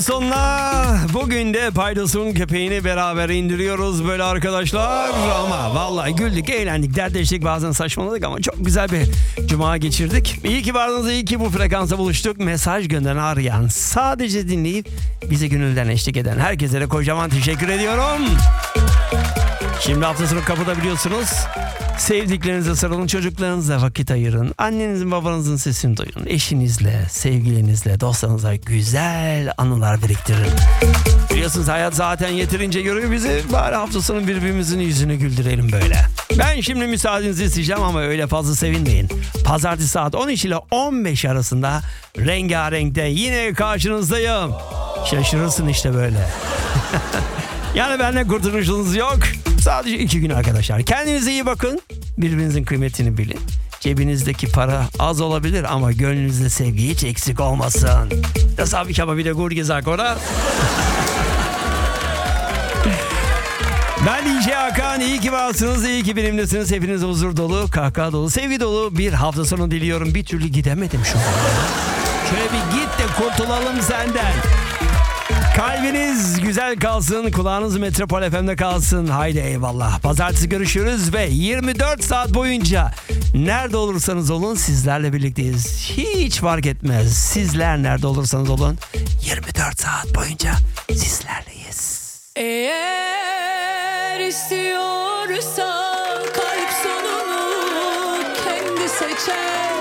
sonuna bugün de Paydos'un köpeğini beraber indiriyoruz böyle arkadaşlar. Ama vallahi güldük, eğlendik, dertleştik, bazen saçmaladık ama çok güzel bir cuma geçirdik. İyi ki vardınız, iyi ki bu frekansa buluştuk. Mesaj gönderen, arayan, sadece dinleyip bize gönülden eşlik eden herkese de kocaman teşekkür ediyorum. Şimdi hafta sonu kapıda, biliyorsunuz. Sevdiklerinize sarılın, çocuklarınızla vakit ayırın. Annenizin, babanızın sesini duyun. Eşinizle, sevgilinizle, dostlarınızla güzel anılar biriktirin. Biliyorsunuz hayat zaten yeterince yoruyor bizi. Bari hafta sonu birbirimizin yüzünü güldürelim böyle. Ben şimdi müsaadenizi isteyeceğim ama öyle fazla sevinmeyin. Pazartesi saat 13 ile 15 arasında Rengarenk'te yine karşınızdayım. Şaşırırsın işte böyle. Yani benden kurtuluşunuz yok. Sadece 2 gün arkadaşlar. Kendinize iyi bakın. Birbirinizin kıymetini bilin. Cebinizdeki para az olabilir ama gönlünüzde sevgi hiç eksik olmasın. Das habe ich aber wieder gut gesagt, oder? Ben DJ Hakan. İyi ki varsınız, iyi ki benimlesiniz. Hepiniz huzur dolu, kahkaha dolu, sevgi dolu bir hafta sonu diliyorum. Bir türlü gidemedim şu an. Şöyle bir git de kurtulalım senden. Kalbiniz güzel kalsın, kulağınız Metropol FM'de kalsın. Haydi eyvallah. Pazartesi görüşürüz ve 24 saat boyunca nerede olursanız olun sizlerle birlikteyiz. Hiç fark etmez. Sizler nerede olursanız olun 24 saat boyunca sizlerleyiz. Eğer istiyorsa kalp sonunu kendi seçer.